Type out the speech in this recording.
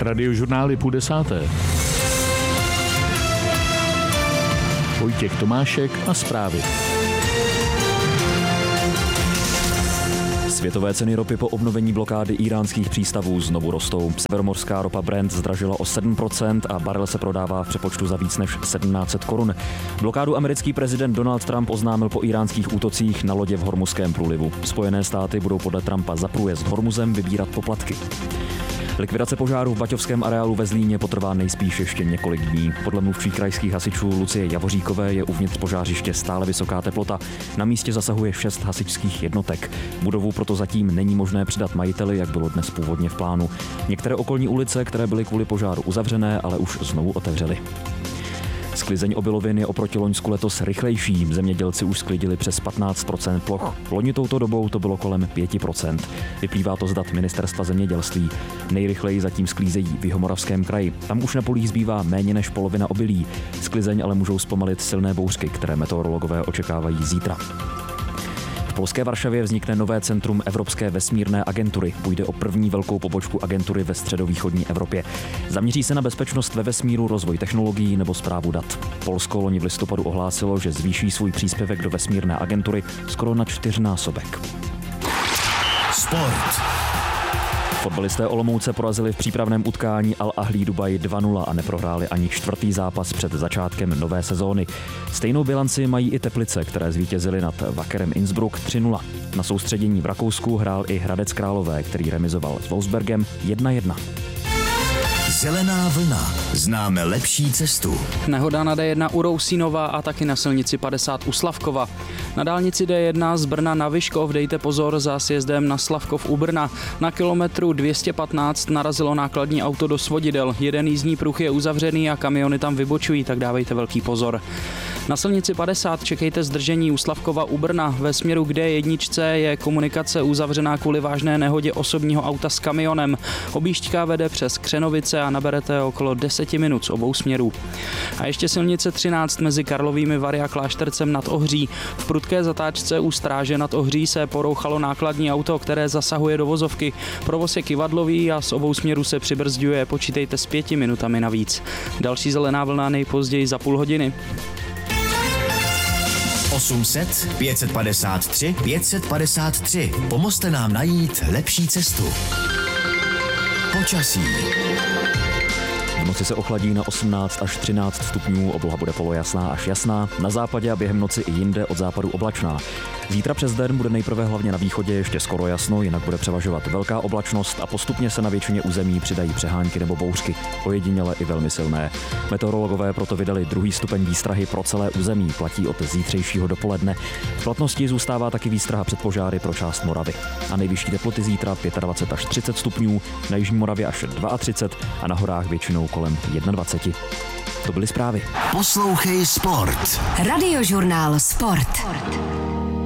Radiožurnál je 9:30. Vojtěch Tomášek a zprávy. Světové ceny ropy po obnovení blokády íránských přístavů znovu rostou. Severomořská ropa Brent zdražila o 7% a barel se prodává v přepočtu za víc než 1700 korun. Blokádu americký prezident Donald Trump oznámil po íránských útocích na lodě v Hormuzském průlivu. Spojené státy budou podle Trumpa za průjezd Hormuzem vybírat poplatky. Likvidace požáru v baťovském areálu ve Zlíně potrvá nejspíš ještě několik dní. Podle mluvčí krajských hasičů Lucie Javoříkové je uvnitř požářiště stále vysoká teplota. Na místě zasahuje 6 hasičských jednotek. Budovu proto zatím není možné předat majiteli, jak bylo dnes původně v plánu. Některé okolní ulice, které byly kvůli požáru uzavřené, ale už znovu otevřely. Sklizeň obilovin je oproti loňsku letos rychlejší. Zemědělci už sklidili přes 15% ploch. Loni touto dobou to bylo kolem 5%. Vyplývá to z dat Ministerstva zemědělství. Nejrychleji zatím sklízejí v Jihomoravském kraji. Tam už na polích zbývá méně než polovina obilí. Sklizeň ale můžou zpomalit silné bouřky, které meteorologové očekávají zítra. V polské Varšavě vznikne nové centrum Evropské vesmírné agentury. Půjde o první velkou pobočku agentury ve středovýchodní Evropě. Zaměří se na bezpečnost ve vesmíru, rozvoj technologií nebo správu dat. Polsko loni v listopadu ohlásilo, že zvýší svůj příspěvek do vesmírné agentury skoro na 4násobek. Sport. Fotbalisté Olomouce porazili v přípravném utkání Al Ahly Dubaj 2-0 a neprohráli ani čtvrtý zápas před začátkem nové sezóny. Stejnou bilanci mají i Teplice, které zvítězily nad Wakerem Innsbruck 3-0. Na soustředění v Rakousku hrál i Hradec Králové, který remizoval s Wolfsbergem 1-1. Zelená vlna. Známe lepší cestu. Nehoda na D1 u Rousínova a taky na silnici 50 u Slavkova. Na dálnici D1 z Brna na Vyškov dejte pozor za sjezdem na Slavkov u Brna. Na kilometru 215 narazilo nákladní auto do svodidel. Jeden jízdní pruh je uzavřený a kamiony tam vybočují, tak dávejte velký pozor. Na silnici 50 čekejte zdržení u Slavkova u Brna. Ve směru k D1 je komunikace uzavřená kvůli vážné nehodě osobního auta s kamionem. Objížďka vede přes Křenovice a naberete okolo 10 minut z obou směrů. A ještě silnice 13 mezi Karlovými Vary a Kláštercem nad Ohří. V prudké zatáčce u Stráže nad Ohří se porouchalo nákladní auto, které zasahuje do vozovky. Provoz je kyvadlový a z obou směrů se přibrzďuje, počítejte s 5 minutami navíc. Další zelená vlna nejpozději za půl hodiny. 800 553 553. Pomozte nám najít lepší cestu. Počasí. V noci se ochladí na 18 až 13 stupňů, obloha bude polojasná až jasná, na západě a během noci i jinde od západu oblačná. Zítra přes den bude nejprve hlavně na východě ještě skoro jasno, jinak bude převažovat velká oblačnost a postupně se na většině území přidají přehánky nebo bouřky, ojediněle i velmi silné. Meteorologové proto vydali 2. stupeň výstrahy pro celé území, platí od zítřejšího dopoledne. V platnosti zůstává taky výstraha před požáry pro část Moravy. A nejvyšší teploty zítra 25 až 30 stupňů, na jižní Moravě až 32 a na horách většinou kolem 21. To byly zprávy. Poslouchej Sport. Radiožurnál Sport.